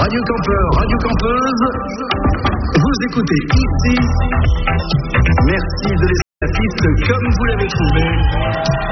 Radio Campeur, Radio Campeuse, vous écoutez ici. Merci de laisser la piste comme vous l'avez trouvé.